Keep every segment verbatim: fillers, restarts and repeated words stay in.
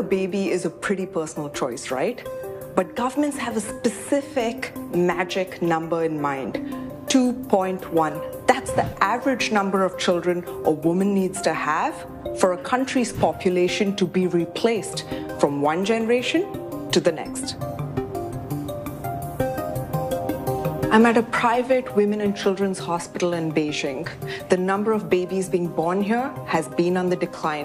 a baby is a pretty personal choice, right? But governments have a specific magic number in mind, two point one. That's the average number of children a woman needs to have for a country's population to be replaced from one generation to the next. I'm at a private women and children's hospital in Beijing. The number of babies being born here has been on the decline.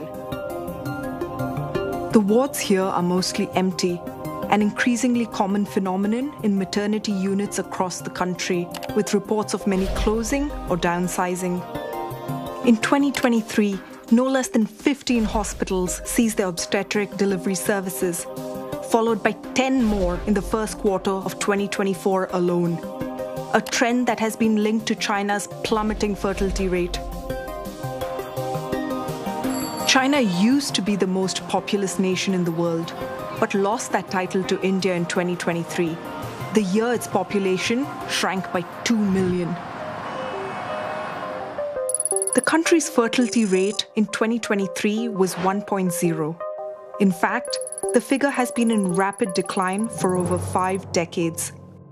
The wards here are mostly empty, an increasingly common phenomenon in maternity units across the country, with reports of many closing or downsizing. In twenty twenty-three, no less than fifteen hospitals ceased their obstetric delivery services, followed by ten more in the first quarter of twenty twenty-four alone, a trend that has been linked to China's plummeting fertility rate. China used to be the most populous nation in the world, but lost that title to India in twenty twenty-three, the year its population shrank by two million. The country's fertility rate in twenty twenty-three was one point zero. In fact, the figure has been in rapid decline for over five decades.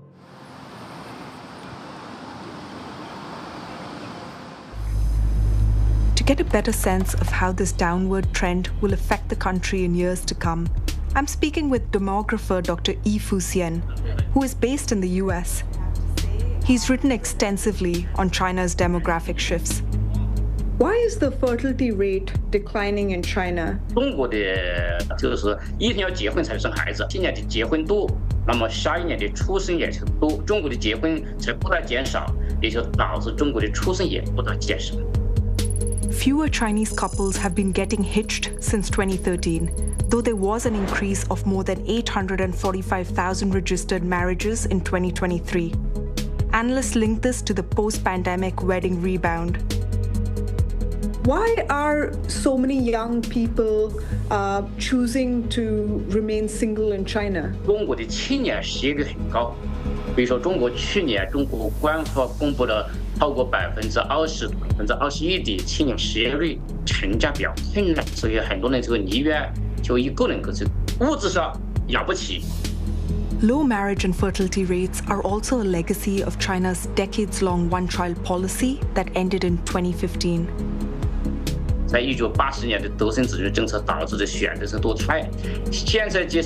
To get a better sense of how this downward trend will affect the country in years to come, I'm speaking with demographer Doctor Yi Fuxian, who is based in the U S. He's written extensively on China's demographic shifts. Why is the fertility rate declining in China? 中国的就是一定要结婚才生孩子，今年的结婚多，那么下一年的出生也是多。中国的结婚是不断减少，也就导致中国的出生也不断减少。 Fewer Chinese couples have been getting hitched since twenty thirteen, though there was an increase of more than eight hundred forty-five thousand registered marriages in twenty twenty-three. Analysts link this to the post-pandemic wedding rebound. Why are so many young people uh, choosing to remain single in China? 中国的青年失业率很高，比如说中国去年中国官方公布了超过百分之二十、百分之二十一的青年失业率，成家比较困难，所以很多人这个宁愿就一个人过去，物质上养不起。 Low marriage and fertility rates are also a legacy of China's decades-long one-child policy that ended in twenty fifteen. 在一九八十年的独生子女政策导致的选择性堕胎，现在接